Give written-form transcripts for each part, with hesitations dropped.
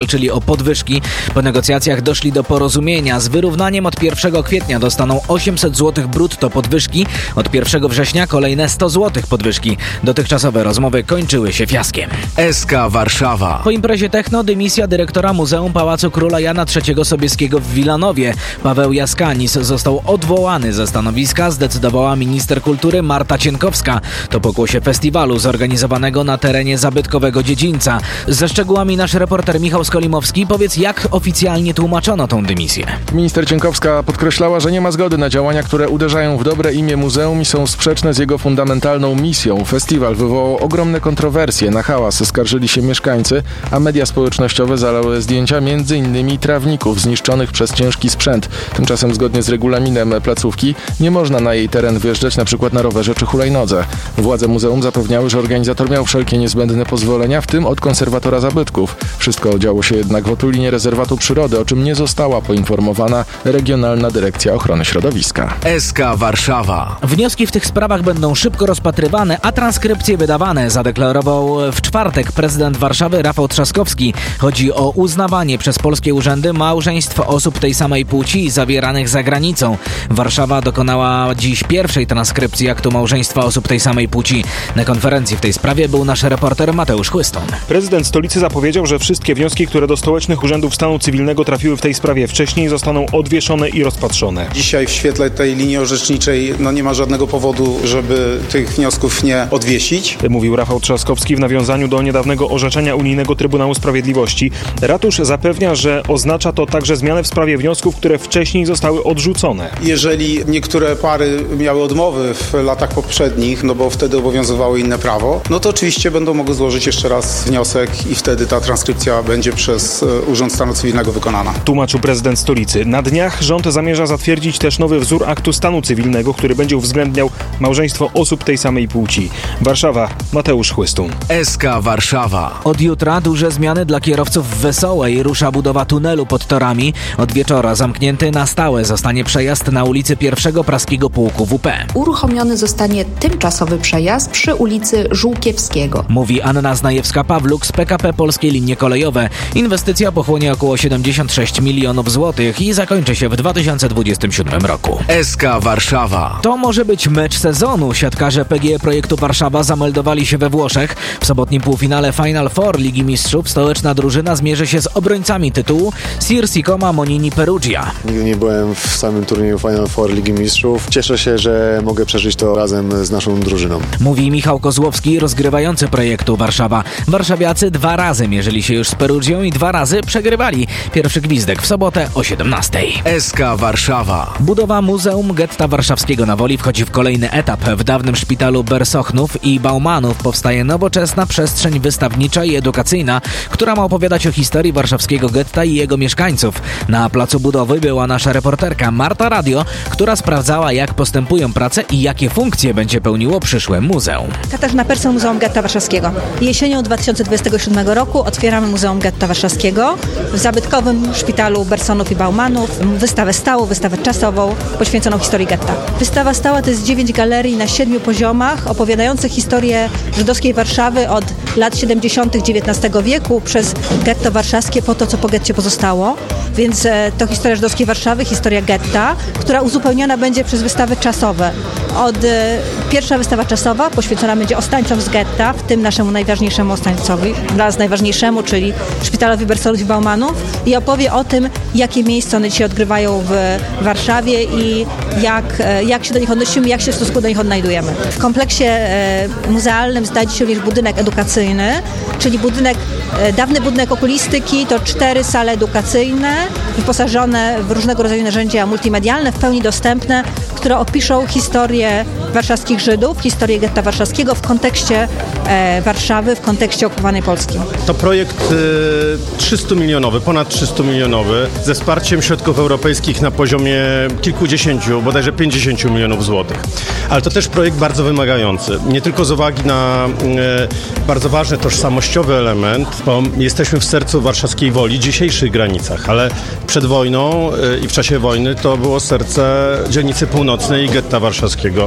walczyli o podwyżki. Po negocjacjach doszli do porozumienia. Z wyrównaniem od 1 kwietnia dostaną 800 zł brutto podwyżki. Od 1 września kolejne 100 zł podwyżki. Dotychczasowe rozmowy kończyły się fiaskiem. SK Warszawa. Po imprezie techno dymisja dyrektora Muzeum Pałacu Króla Jana III Sobieskiego w Wilanowie. Paweł Jaskanis został odwołany ze stanowiska, zdecydowała minister kultury Marta Cienkowska. To pokłosie festiwalu zorganizowanego na terenie zabytkowego dziedzińca. Ze szczegółami nasz reporter Michał Skolimowski. Powiedz, jak oficjalnie tłumaczono tą dymisję? Minister Cienkowska podkreślała, że nie ma zgody na działania, które uderzają w dobre imię muzeum i są sprzeczne z jego fundamentalną misją. Festiwal wywołał ogromne kontrowersje. Na hałas skarżyli się mieszkańcy, a media społecznościowe zalały zdjęcia m.in. trawników zniszczonych przez ciężki sprzęt. Tymczasem zgodnie z regulaminem placówki nie można na jej teren wjeżdżać np. na rowerze czy hulajnodze. Władze muzeum zapewniały, że organizator miał wszelkie niezbędne pozwolenia, w tym od konserwatora zabytków. Wszystko działo się jednak w otulinie rezerwatu przyrody, o czym nie została poinformowana Regionalna Dyrekcja Ochrony Środowiska. SK Warszawa. Wnioski w tych sprawach będą szybko rozpatrywane, a transkrypcje wydawane, zadeklarował w czwartek prezydent Warszawy Rafał Trzaskowski. Chodzi o uznawanie przez polskie urzędy małżeństw osób tej samej płci zawieranych za granicą. Warszawa dokonała dziś pierwszej transkrypcji aktu małżeństwa osób tej samej płci. Na konferencji w tej sprawie był nasz reporter Mateusz Chłyston. Prezydent stolicy zapowiedział, że wszystkie wnioski, które do stołecznych urzędów stanu cywilnego trafiły w tej sprawie wcześniej, zostaną odwieszone i rozpatrzone. Dzisiaj w świetle tej linii orzeczniczej nie ma żadnego powodu, żeby tych wniosków nie odwiesić. Mówił Rafał Trzaskowski w nawiązaniu do niedawnego orzeczenia Unijnego Trybunału Sprawiedliwości. Ratusz zapewnia, że oznacza to także zmianę w sprawie wniosków, które wcześniej zostały odrzucone. Jeżeli niektóre pary miały odmowy w latach poprzednich, bo wtedy obowiązywało inne prawo, to oczywiście będą mogły złożyć jeszcze raz wniosek i wtedy ta transkrypcja będzie przez Urząd Stanu Cywilnego wykonana. Tłumaczył prezydent stolicy. Na dniach rząd zamierza zatwierdzić też nowy wzór aktu stanu cywilnego, który będzie uwzględniał małżeństwo osób tej samej płci. Warszawa, Mateusz Chłystun. SK Warszawa. Od jutra duże zmiany dla kierowców w Wesołej. Rusza budowa tunelu pod torami. Od wieczora zamknięty na stałe zostanie przejazd na ulicy 1 Praskiego Pułku WP. Uruchomiony zostanie tymczasowy przejazd przy ulicy Żółkiewskiego. Mówi Anna Znajewska-Pawluk z PKP Polskie Linie Kolejowe. Inwestycja pochłonie około 76 milionów złotych i zakończy się w 2027 roku. SK Warszawa. To może być mecz sezonu. Siatkarze PGE Projektu Warszawa zameldowali się we Włoszech. W sobotnim półfinale Final Four Ligi Mistrzów stołeczna drużyna zmierzy się z obrońcami tytułu Sirsi Coma Monini Perugia. Nigdy nie byłem w samym turnieju Final Four Ligi Mistrzów. Cieszę się, że mogę przeżyć to razem z naszą drużyną. Mówi Michał Kozłowski, rozgrywający Projektu Warszawa. Warszawiacy 2 razy mierzyli się już z Perugią i 2 razy przegrywali. Pierwszy gwizdek w sobotę o 17:00. SK Warszawa. Budowa Muzeum Getta Warszawskiego na Woli wchodzi w kolejny etap. W dawnym szpitalu Bersochnów i Baumanów powstaje nowoczesna przestrzeń wystawnicza i edukacyjna, która ma opowiadać o historii warszawskiego getta i jego mieszkańców. Na placu budowy była nasza reporterka Marta Radio, która sprawdzała, jak postępują prace i jakie funkcje będzie pełniło przyszłe muzeum. Katarzyna Persson, Muzeum Getta Warszawskiego. Jesienią 2027 roku otwieramy Muzeum Getta Warszawskiego w zabytkowym szpitalu Bersonów i Baumanów. Wystawę stałą, wystawę czasową poświęconą historii getta. Wystawa stała to jest 9 galerii na 7 poziomach opowiadających historię żydowskiej Warszawy od lat 70. XIX wieku przez getto warszawskie po to, co po getcie pozostało. Więc to historia żydowskiej Warszawy, historia getta, która uzupełniona będzie przez wystawy czasowe. Pierwsza wystawa czasowa poświęcona będzie ostańcom z getta, w tym naszemu najważniejszemu ostańcowi, dla nas najważniejszemu, czyli szpitalowi Bersonów i Baumanów, i opowie o tym, jakie miejsce one dzisiaj odgrywają w Warszawie i jak się do nich odnosimy, jak się w stosunku do nich odnajdujemy. W kompleksie muzealnym znajdzie się również budynek edukacyjny, czyli dawny budynek okulistyki, to 4 sale edukacyjne, wyposażone w różnego rodzaju narzędzia multimedialne, w pełni dostępne, które opiszą historię warszawskich Żydów, historię getta warszawskiego w kontekście Warszawy, w kontekście okupowanej Polski. To projekt 300-milionowy, ponad 300-milionowy, ze wsparciem środków europejskich na poziomie kilkudziesięciu, bodajże 50 milionów złotych. Ale to też projekt bardzo wymagający. Nie tylko z uwagi na bardzo ważny tożsamościowy element, bo jesteśmy w sercu warszawskiej Woli, dzisiejszych granicach, ale przed wojną i w czasie wojny to było serce dzielnicy północnej getta warszawskiego.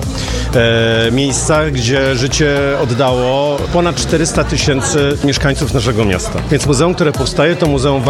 Miejsca, gdzie życie oddało ponad 400 000 mieszkańców naszego miasta. Więc muzeum, które powstaje, to muzeum